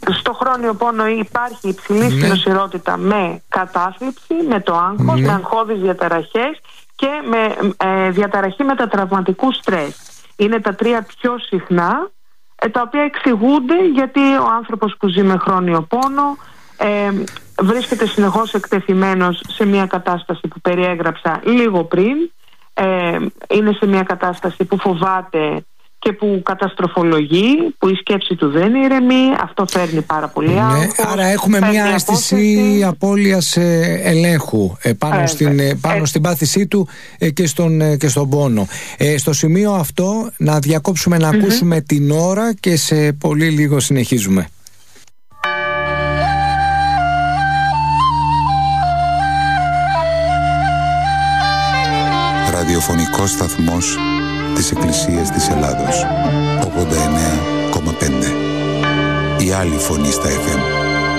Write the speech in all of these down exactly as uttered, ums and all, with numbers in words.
στο χρόνιο πόνο υπάρχει υψηλή ναι. συνοσηρότητα με κατάθλιψη, με το άγχος, ναι. με αγχώδεις διαταραχές και με ε, διαταραχή μετατραυματικού στρες. Είναι τα τρία πιο συχνά, ε, τα οποία εξηγούνται γιατί ο άνθρωπος που ζει με χρόνιο πόνο ε, βρίσκεται συνεχώς εκτεθειμένος σε μια κατάσταση που περιέγραψα λίγο πριν. Ε, είναι σε μια κατάσταση που φοβάται και που καταστροφολογεί, που η σκέψη του δεν ηρεμεί. Αυτό φέρνει πάρα πολύ ναι, άγχος. Άρα έχουμε μια αίσθηση απώλειας ε, ελέγχου ε, πάνω, ε, στην, ε, πάνω ε, στην πάθησή του ε, και, στον, ε, και στον πόνο. Ε, στο σημείο αυτό να διακόψουμε να mm-hmm. ακούσουμε την ώρα και σε πολύ λίγο συνεχίζουμε. Ραδιοφωνικός σταθμός της Εκκλησίας της Ελλάδος, ογδόντα εννέα κόμμα πέντε. Η άλλη φωνή στα εφ εμ.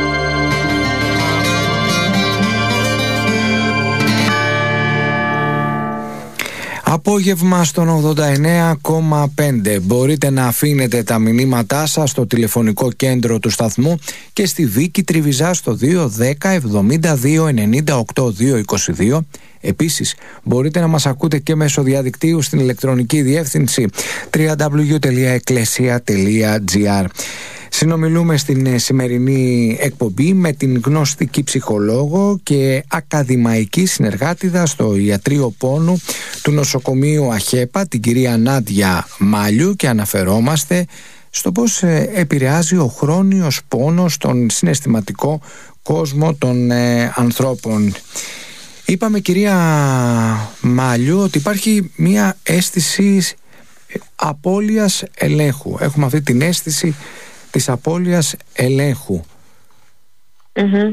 Απόγευμα στον ογδόντα εννέα κόμμα πέντε. Μπορείτε να αφήνετε τα μηνύματά σας στο τηλεφωνικό κέντρο του σταθμού και στη Βίκη Τριβιζά στο δύο δέκα εβδομήντα δύο ενενήντα οκτώ διακόσια είκοσι δύο. Επίσης μπορείτε να μας ακούτε και μέσω διαδικτύου στην ηλεκτρονική διεύθυνση double-u double-u double-u τελεία ecclesia τελεία gr. Συνομιλούμε στην σημερινή εκπομπή με την γνωστική ψυχολόγο και ακαδημαϊκή συνεργάτηδα στο Ιατρείο Πόνου του νοσοκομείου Αχέπα, την κυρία Νάντια Μάλιου, και αναφερόμαστε στο πώς επηρεάζει ο χρόνιος πόνος τον συναισθηματικό κόσμο των ε, ανθρώπων. Είπαμε, κυρία Μάλιου, ότι υπάρχει μία αίσθηση απώλειας ελέγχου. Έχουμε αυτή την αίσθηση της απώλειας ελέγχου. Mm-hmm.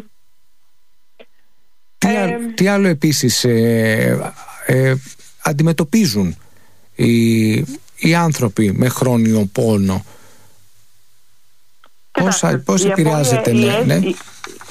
Τι, ε... τι άλλο επίσης ε, ε, αντιμετωπίζουν οι, οι άνθρωποι με χρόνιο πόνο? Πώς, πώς επηρεάζεται? Η, ναι, ναι. η,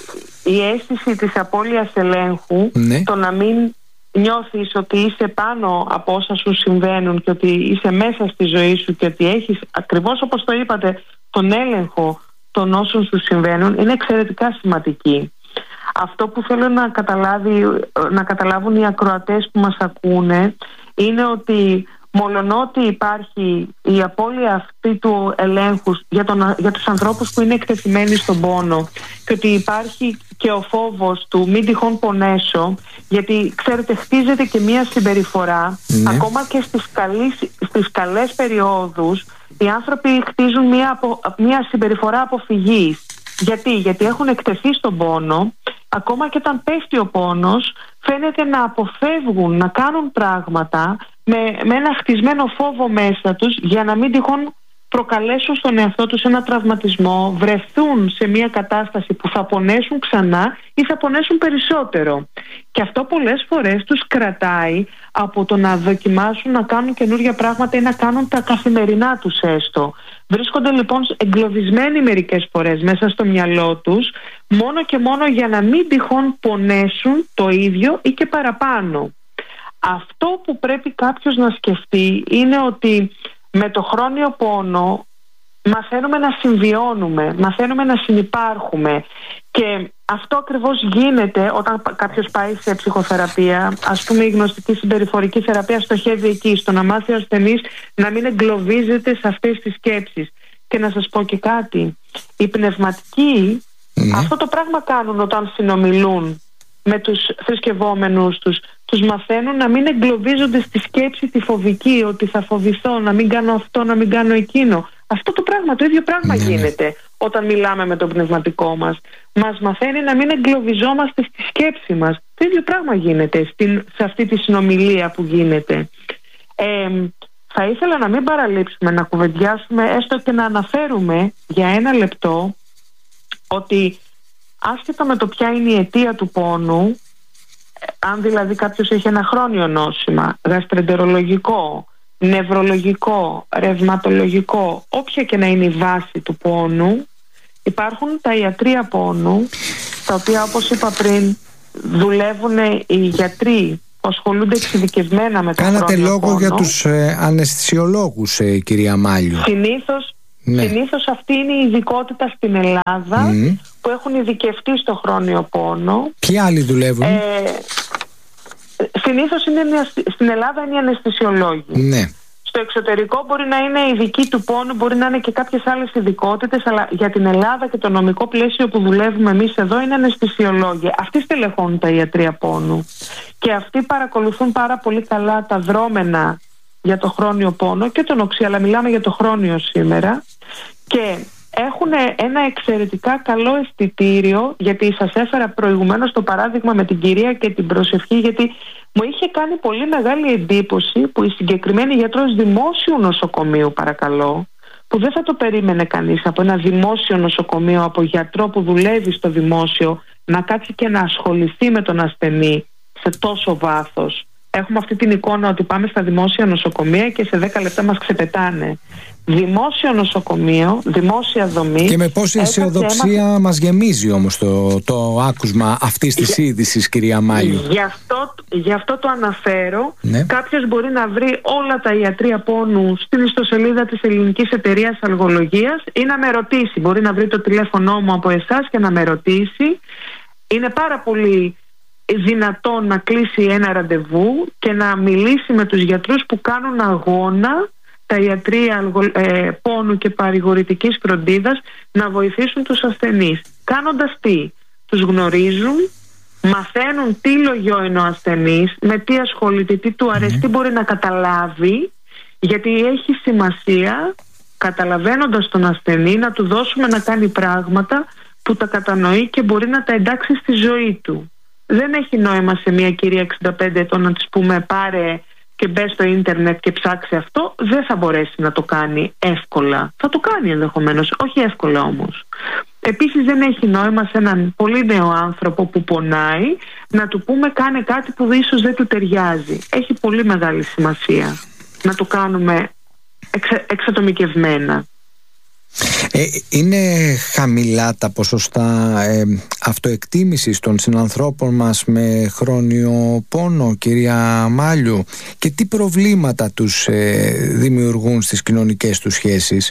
η αίσθηση της απώλειας ελέγχου, ναι. το να μην νιώθεις ότι είσαι πάνω από όσα σου συμβαίνουν και ότι είσαι μέσα στη ζωή σου και ότι έχεις, ακριβώς όπως το είπατε, τον έλεγχο των όσων σου συμβαίνουν, είναι εξαιρετικά σημαντική. Αυτό που θέλω να, καταλάβει, να καταλάβουν οι ακροατές που μας ακούνε είναι ότι μολονότι υπάρχει η απώλεια αυτή του ελέγχου για, τον, για τους ανθρώπους που είναι εκτεθειμένοι στον πόνο και ότι υπάρχει και ο φόβος του μην τυχόν πονέσω, γιατί ξέρετε χτίζεται και μια συμπεριφορά, ναι. ακόμα και στις, καλείς, στις καλές περιόδους οι άνθρωποι χτίζουν μια, απο, μια συμπεριφορά αποφυγής. Γιατί? Γιατί έχουν εκτεθεί στον πόνο, ακόμα και όταν πέφτει ο πόνος φαίνεται να αποφεύγουν να κάνουν πράγματα με, με ένα χτισμένο φόβο μέσα τους για να μην τυχόν προκαλέσουν στον εαυτό τους ένα τραυματισμό, βρεθούν σε μια κατάσταση που θα πονέσουν ξανά ή θα πονέσουν περισσότερο. Και αυτό πολλές φορές τους κρατάει από το να δοκιμάσουν να κάνουν καινούργια πράγματα ή να κάνουν τα καθημερινά τους έστω. Βρίσκονται λοιπόν εγκλωβισμένοι μερικές φορές μέσα στο μυαλό τους, μόνο και μόνο για να μην τυχόν πονέσουν το ίδιο ή και παραπάνω. Αυτό που πρέπει κάποιος να σκεφτεί είναι ότι με το χρόνιο πόνο μαθαίνουμε να συμβιώνουμε, μαθαίνουμε να συνυπάρχουμε, και αυτό ακριβώς γίνεται όταν κάποιος πάει σε ψυχοθεραπεία. Ας πούμε, η γνωστική συμπεριφορική θεραπεία στοχεύει εκεί, στο να μάθει ο ασθενής να μην εγκλωβίζεται σε αυτές τις σκέψεις. Και να σας πω και κάτι, οι πνευματικοί mm. αυτό το πράγμα κάνουν όταν συνομιλούν με τους θρησκευόμενους τους. Τους μαθαίνουν να μην εγκλωβίζονται στη σκέψη τη φοβική, ότι θα φοβηθώ, να μην κάνω αυτό, να μην κάνω εκείνο. Αυτό το πράγμα, το ίδιο πράγμα ναι. γίνεται όταν μιλάμε με τον πνευματικό μας. Μας μαθαίνει να μην εγκλωβιζόμαστε στη σκέψη μας. Το ίδιο πράγμα γίνεται στην, σε αυτή τη συνομιλία που γίνεται. Ε, θα ήθελα να μην παραλείψουμε να κουβεντιάσουμε, έστω και να αναφέρουμε για ένα λεπτό, ότι άσχετα με το ποια είναι η αιτία του πόνου, αν δηλαδή κάποιος έχει ένα χρόνιο νόσημα, γαστρεντερολογικό, νευρολογικό, ρευματολογικό, όποια και να είναι η βάση του πόνου, υπάρχουν τα ιατρεία πόνου, τα οποία, όπως είπα πριν, δουλεύουν οι γιατροί που ασχολούνται εξειδικευμένα με το χρόνιο πόνο. Κάνατε λόγο για τους ε, αναισθησιολόγους, ε, κυρία Μάλιου. Συνήθως, Ναι. Συνήθως αυτή είναι η ειδικότητα στην Ελλάδα mm. που έχουν ειδικευτεί στο χρόνιο πόνο. Ποιοι άλλοι δουλεύουν? Ε, συνήθως είναι, στην Ελλάδα είναι οι αναισθησιολόγοι. Ναι. Στο εξωτερικό μπορεί να είναι ειδικοί του πόνου, μπορεί να είναι και κάποιες άλλες ειδικότητες, αλλά για την Ελλάδα και το νομικό πλαίσιο που δουλεύουμε εμείς εδώ είναι αναισθησιολόγοι. Αυτοί στελεχώνουν τα ιατρεία πόνου και αυτοί παρακολουθούν πάρα πολύ καλά τα δρόμενα για το χρόνιο πόνο και τον οξύ, αλλά μιλάμε για το χρόνιο σήμερα, και έχουν ένα εξαιρετικά καλό αισθητήριο, γιατί σας έφερα προηγουμένως το παράδειγμα με την κυρία και την προσευχή, γιατί μου είχε κάνει πολύ μεγάλη εντύπωση που η συγκεκριμένη γιατρός δημόσιου νοσοκομείου, παρακαλώ, που δεν θα το περίμενε κανείς από ένα δημόσιο νοσοκομείο, από γιατρό που δουλεύει στο δημόσιο, να κάτσει και να ασχοληθεί με τον ασθενή σε τόσο βάθος. Έχουμε αυτή την εικόνα ότι πάμε στα δημόσια νοσοκομεία και σε δέκα λεπτά μας ξεπετάνε. Δημόσιο νοσοκομείο, δημόσια δομή. Και με πόση αισιοδοξία έμαθα... μας γεμίζει όμως το, το άκουσμα αυτής της για... είδησης, κυρία Μάλιου. Γι' αυτό, γι' αυτό το αναφέρω. Ναι. Κάποιος μπορεί να βρει όλα τα ιατρεία πόνου στην ιστοσελίδα της Ελληνικής Εταιρείας Αλγολογίας ή να με ρωτήσει. Μπορεί να βρει το τηλέφωνό μου από εσάς και να με ρωτήσει. Είναι πάρα πολύ δυνατόν να κλείσει ένα ραντεβού και να μιλήσει με τους γιατρούς που κάνουν αγώνα τα ιατρεία ε, πόνου και παρηγορητικής φροντίδας να βοηθήσουν τους ασθενείς. Κάνοντας τι? Τους γνωρίζουν, μαθαίνουν τι λογιό είναι ο ασθενής, με τι ασχολείται, τι του αρέσει, τι μπορεί να καταλάβει, γιατί έχει σημασία, καταλαβαίνοντας τον ασθενή, να του δώσουμε να κάνει πράγματα που τα κατανοεί και μπορεί να τα εντάξει στη ζωή του. Δεν έχει νόημα σε μια κυρία εξήντα πέντε ετών να της πούμε πάρε και μπες στο ίντερνετ και ψάξει αυτό. Δεν θα μπορέσει να το κάνει εύκολα. Θα το κάνει ενδεχομένως, όχι εύκολα όμως. Επίσης δεν έχει νόημα σε έναν πολύ νέο άνθρωπο που πονάει να του πούμε κάνε κάτι που ίσως δεν του ταιριάζει. Έχει πολύ μεγάλη σημασία να το κάνουμε εξα, εξατομικευμένα. Ε, είναι χαμηλά τα ποσοστά ε, αυτοεκτίμησης των συνανθρώπων μας με χρόνιο πόνο, κυρία Μάλιου, και τι προβλήματα τους ε, δημιουργούν στις κοινωνικές τους σχέσεις?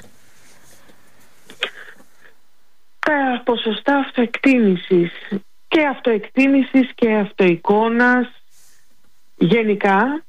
Τα ποσοστά αυτοεκτίμησης και αυτοεκτίμησης και αυτοεικόνας γενικά,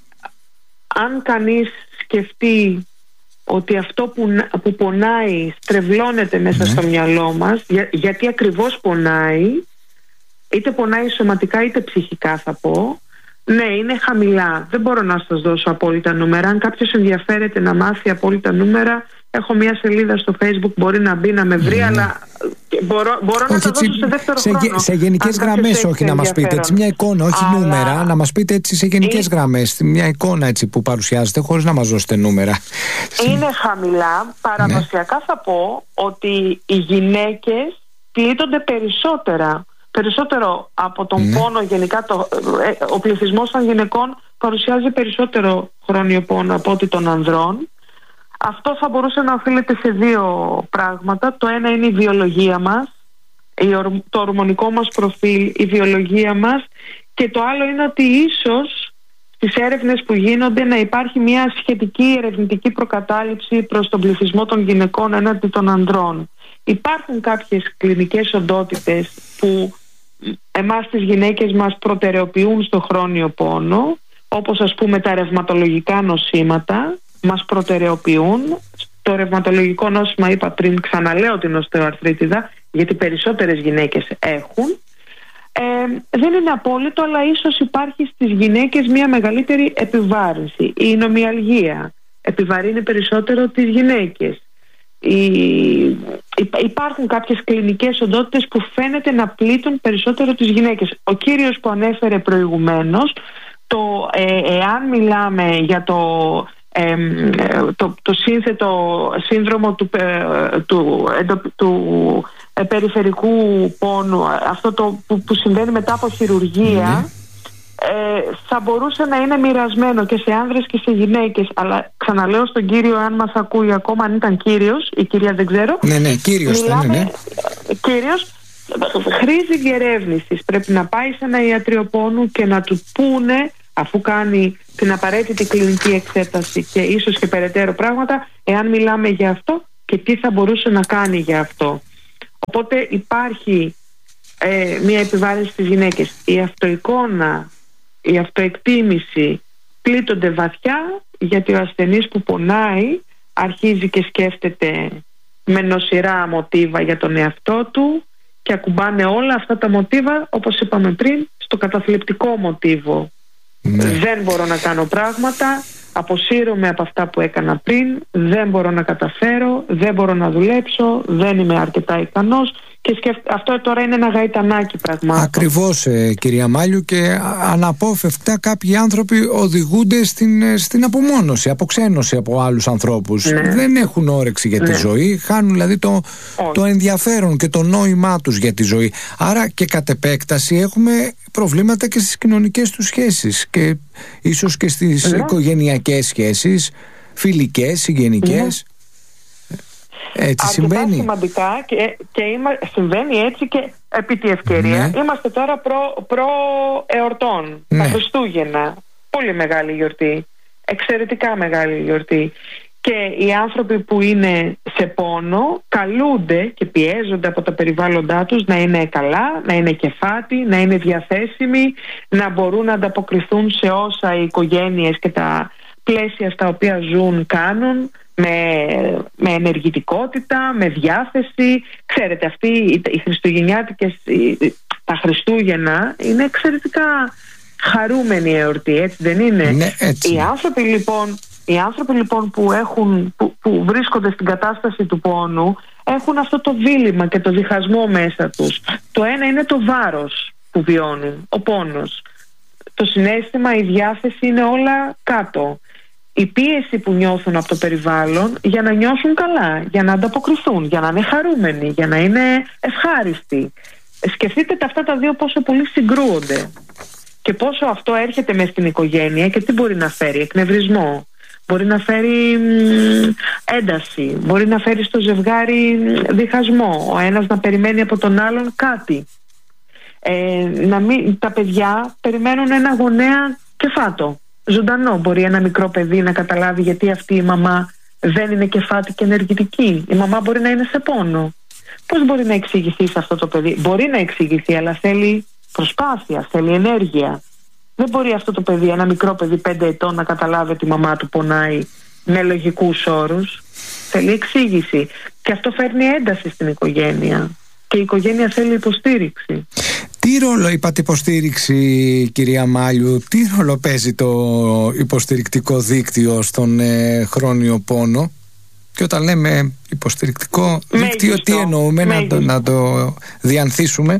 αν κανείς σκεφτεί ότι αυτό που, που πονάει στρεβλώνεται μέσα ναι. στο μυαλό μας, για, γιατί ακριβώς πονάει, είτε πονάει σωματικά είτε ψυχικά θα πω, ναι, είναι χαμηλά. Δεν μπορώ να σας δώσω απόλυτα νούμερα. Αν κάποιος ενδιαφέρεται να μάθει απόλυτα νούμερα, έχω μια σελίδα στο Facebook, μπορεί να μπει να με βρει, ναι. αλλά μπορώ, μπορώ να τα δώσω σε δεύτερο σε, χρόνο. Σε γενικές γραμμές, όχι να μας πείτε έτσι μια εικόνα, όχι αλλά... νούμερα, να μας πείτε έτσι σε γενικές είναι... γραμμές, μια εικόνα έτσι που παρουσιάζετε, χωρίς να μας δώσετε νούμερα. Είναι χαμηλά. Παραδοσιακά ναι. θα πω ότι οι γυναίκες πλήττονται περισσότερα. Περισσότερο από τον ναι. πόνο γενικά, το, ο πληθυσμός των γυναικών παρουσιάζει περισσότερο χρόνιο πόνο από ότι των ανδρών. Αυτό θα μπορούσε να οφείλεται σε δύο πράγματα. Το ένα είναι η βιολογία μας, το ορμονικό μας προφίλ, η βιολογία μας, και το άλλο είναι ότι ίσως στις έρευνες που γίνονται να υπάρχει μια σχετική ερευνητική προκατάληψη προς τον πληθυσμό των γυναικών έναντι των ανδρών. Υπάρχουν κάποιες κλινικές οντότητες που εμάς τις γυναίκες μας προτεραιοποιούν στο χρόνιο πόνο, όπως ας πούμε τα ρευματολογικά νοσήματα μας προτεραιοποιούν. Το ρευματολογικό νόσημα, είπα πριν, ξαναλέω την οστεοαρθρίτιδα, γιατί περισσότερες γυναίκες έχουν. Ε, δεν είναι απόλυτο, αλλά ίσως υπάρχει στις γυναίκες μια μεγαλύτερη επιβάρυνση. Η νομιαλγία επιβαρύνει περισσότερο τις γυναίκες. Η... Υπάρχουν κάποιες κλινικές οντότητες που φαίνεται να πλήττουν περισσότερο τις γυναίκες. Ο κύριος που ανέφερε προηγουμένως, το, ε, εάν μιλάμε για το, ε, το, το σύνθετο σύνδρομο του, ε, του, ε, του ε, περιφερικού πόνου, αυτό το που, που συμβαίνει μετά από χειρουργία, ε, θα μπορούσε να είναι μοιρασμένο και σε άνδρες και σε γυναίκες. Αλλά ξαναλέω στον κύριο, αν μας ακούει ακόμα, αν ήταν κύριος, η κυρία δεν ξέρω. Ναι, ναι, κύριος μιλάμε, ναι, ναι. Κύριος, χρήση διερεύνησης. Πρέπει να πάει σε ένα ιατρείο πόνου και να του πούνε, αφού κάνει την απαραίτητη κλινική εξέταση και ίσως και περαιτέρω πράγματα, εάν μιλάμε για αυτό, και τι θα μπορούσε να κάνει για αυτό. Οπότε υπάρχει ε, μια επιβάρυνση στις γυναίκες. Η αυτοεικόνα, η αυτοεκτίμηση πλήττονται βαθιά, γιατί ο ασθενής που πονάει αρχίζει και σκέφτεται με νοσηρά μοτίβα για τον εαυτό του και ακουμπάνε όλα αυτά τα μοτίβα, όπως είπαμε πριν, στο καταθλιπτικό μοτίβο. Ναι. Δεν μπορώ να κάνω πράγματα, αποσύρωμαι από αυτά που έκανα πριν, δεν μπορώ να καταφέρω, δεν μπορώ να δουλέψω, δεν είμαι αρκετά ικανός. Και σκεφ... αυτό τώρα είναι ένα γαϊτανάκι πραγμάτων. Ακριβώς, ε, κυρία Μάλιου, και αναπόφευκτα κάποιοι άνθρωποι οδηγούνται στην, στην απομόνωση, αποξένωση από άλλους ανθρώπους. Ναι. Δεν έχουν όρεξη για τη ναι. ζωή, χάνουν δηλαδή το, το ενδιαφέρον και το νόημά τους για τη ζωή. Άρα και κατ' επέκταση έχουμε προβλήματα και στις κοινωνικές τους σχέσεις και ίσως και στις ναι. οικογενειακές σχέσεις, φιλικές, συγγενικές. Ναι. Έτσι αρκετά συμβαίνει. σημαντικά και, και είμα, συμβαίνει έτσι και επί τη ευκαιρία. Ναι. Είμαστε τώρα προ, προ εορτών, ναι. τα Χριστούγεννα. Πολύ μεγάλη γιορτή, εξαιρετικά μεγάλη γιορτή. Και οι άνθρωποι που είναι σε πόνο καλούνται και πιέζονται από τα περιβάλλοντά τους να είναι καλά, να είναι κεφάτη, να είναι διαθέσιμοι, να μπορούν να ανταποκριθούν σε όσα οι οικογένειες και τα πλαίσια στα οποία ζουν κάνουν, με, με ενεργητικότητα, με διάθεση. Ξέρετε, αυτοί οι, οι χριστουγεννιάτικες, οι, τα Χριστούγεννα είναι εξαιρετικά χαρούμενη εορτή, έτσι δεν είναι? Ναι, έτσι. Οι άνθρωποι λοιπόν, οι άνθρωποι, λοιπόν που, έχουν, που, που βρίσκονται στην κατάσταση του πόνου έχουν αυτό το δίλημμα και το διχασμό μέσα τους. Το ένα είναι το βάρος που βιώνουν, ο πόνος. Το συναίσθημα, η διάθεση είναι όλα κάτω. Η πίεση που νιώθουν από το περιβάλλον για να νιώσουν καλά, για να ανταποκριθούν, για να είναι χαρούμενοι, για να είναι ευχάριστοι. Σκεφτείτε τα αυτά τα δύο πόσο πολύ συγκρούονται και πόσο αυτό έρχεται μες στην οικογένεια και τι μπορεί να φέρει? Εκνευρισμό, μπορεί να φέρει μ, ένταση, μπορεί να φέρει στο ζευγάρι διχασμό, ο ένας να περιμένει από τον άλλον κάτι. Ε, να μην, τα παιδιά περιμένουν ένα γονέα κεφάτο, ζωντανό. Μπορεί ένα μικρό παιδί να καταλάβει γιατί αυτή η μαμά δεν είναι κεφάτη και ενεργητική. Η μαμά μπορεί να είναι σε πόνο. Πώς μπορεί να εξηγηθεί σε αυτό το παιδί? Μπορεί να εξηγηθεί, αλλά θέλει προσπάθεια, θέλει ενέργεια. Δεν μπορεί αυτό το παιδί, ένα μικρό παιδί πέντε ετών, να καταλάβει ότι η μαμά του πονάει με λογικούς όρους. Θέλει εξήγηση. Και αυτό φέρνει ένταση στην οικογένεια. Και η οικογένεια θέλει υποστήριξη. Τι ρόλο, είπατε υποστήριξη, κυρία Μάλιου, τι ρόλο παίζει το υποστηρικτικό δίκτυο στον ε, χρόνιο πόνο? Και όταν λέμε υποστηρικτικό δίκτυο, μέγιστο, τι εννοούμε, να το, να το διανθίσουμε?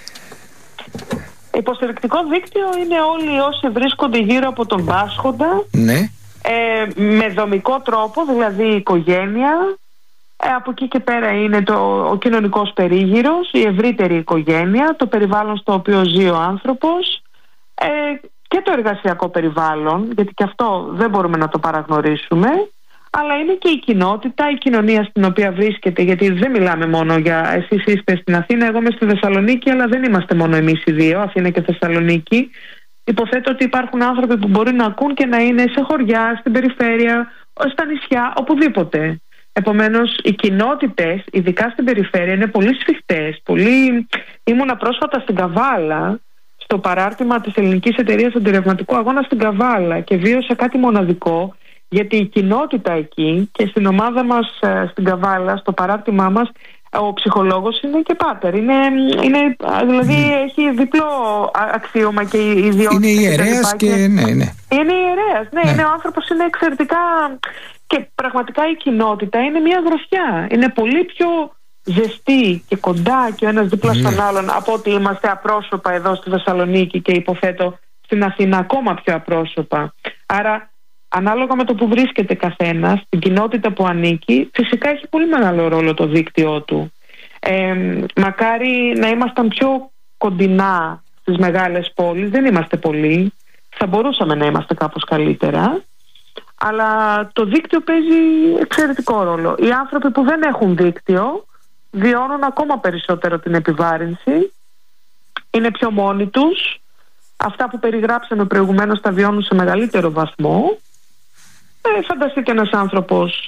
Υποστηρικτικό δίκτυο είναι όλοι όσοι βρίσκονται γύρω από τον πάσχοντα, ναι. ε, με δομικό τρόπο, δηλαδή η οικογένεια. Ε, από εκεί και πέρα είναι το, ο κοινωνικός περίγυρος, η ευρύτερη οικογένεια, το περιβάλλον στο οποίο ζει ο άνθρωπος, ε, και το εργασιακό περιβάλλον, γιατί και αυτό δεν μπορούμε να το παραγνωρίσουμε, αλλά είναι και η κοινότητα, η κοινωνία στην οποία βρίσκεται, γιατί δεν μιλάμε μόνο για εσείς είστε στην Αθήνα, εγώ είμαι στη Θεσσαλονίκη, αλλά δεν είμαστε μόνο εμείς οι δύο, Αθήνα και Θεσσαλονίκη. Υποθέτω ότι υπάρχουν άνθρωποι που μπορεί να ακούν και να είναι σε χωριά, στην περιφέρεια, στα νησιά, οπουδήποτε. Επομένως, οι κοινότητες, ειδικά στην περιφέρεια, είναι πολύ σφιχτές. Πολύ... Ήμουνα πρόσφατα στην Καβάλα, στο παράρτημα της Ελληνικής Εταιρείας Αντιρρευματικού Αγώνα στην Καβάλα, και βίωσα κάτι μοναδικό, γιατί η κοινότητα εκεί και στην ομάδα μας στην Καβάλα, στο παράρτημά μας, ο ψυχολόγος είναι και πάτερ. Είναι, είναι, δηλαδή mm. έχει διπλό αξίωμα και ιδιότητα. Είναι ιερέας και, και... Ναι, ναι. Είναι ιερέας, ναι, ναι. Είναι, ο άνθρωπος είναι εξαιρετικά... Και πραγματικά η κοινότητα είναι μια γροθιά. Είναι πολύ πιο ζεστή και κοντά και ο ένας δίπλα στον mm. άλλον από ότι είμαστε απρόσωπα εδώ στη Θεσσαλονίκη, και υποθέτω στην Αθήνα ακόμα πιο απρόσωπα. Άρα, ανάλογα με το που βρίσκεται καθένας, την κοινότητα που ανήκει, φυσικά έχει πολύ μεγάλο ρόλο το δίκτυό του. Ε, μακάρι να ήμασταν πιο κοντινά στις μεγάλες πόλεις. Δεν είμαστε πολλοί. Θα μπορούσαμε να είμαστε κάπως καλύτερα. Αλλά το δίκτυο παίζει εξαιρετικό ρόλο. Οι άνθρωποι που δεν έχουν δίκτυο βιώνουν ακόμα περισσότερο την επιβάρυνση. Είναι πιο μόνοι τους. Αυτά που περιγράψαμε προηγουμένως τα βιώνουν σε μεγαλύτερο βαθμό. Ε, φανταστείτε ένας άνθρωπος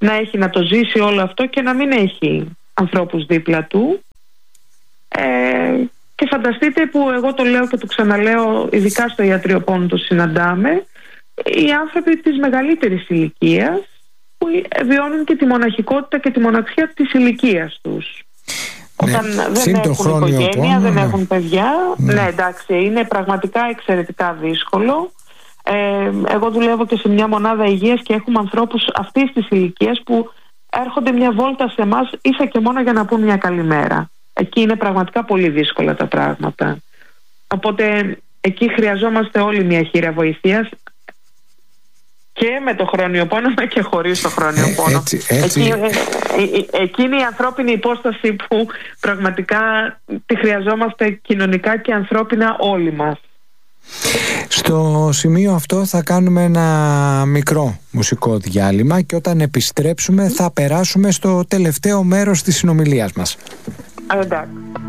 να έχει να το ζήσει όλο αυτό και να μην έχει ανθρώπους δίπλα του. Ε, και φανταστείτε, που εγώ το λέω και το ξαναλέω, ειδικά στο ιατρείο πόνου το συναντάμε, οι άνθρωποι της μεγαλύτερης ηλικίας που βιώνουν και τη μοναχικότητα και τη μοναξιά της ηλικίας τους. Ναι, όταν δεν έχουν οικογένεια, πόνο, δεν ναι. έχουν παιδιά. Ναι. ναι, εντάξει, είναι πραγματικά εξαιρετικά δύσκολο. Ε, εγώ δουλεύω και σε μια μονάδα υγείας και έχουμε ανθρώπους αυτής της ηλικίας που έρχονται μια βόλτα σε εμάς ίσα και μόνο για να πούν μια καλημέρα. Εκεί είναι πραγματικά πολύ δύσκολα τα πράγματα. Οπότε εκεί χρειαζόμαστε όλοι μια χείρα βοηθείας, και με το χρόνιο πόνο και χωρίς το χρόνιο ε, πόνο. Έτσι, έτσι. Εκεί, ε, ε, εκείνη η ανθρώπινη υπόσταση που πραγματικά τη χρειαζόμαστε κοινωνικά και ανθρώπινα όλοι μας. Στο σημείο αυτό θα κάνουμε ένα μικρό μουσικό διάλειμμα και όταν επιστρέψουμε θα περάσουμε στο τελευταίο μέρος της συνομιλίας μας. Εντάξει.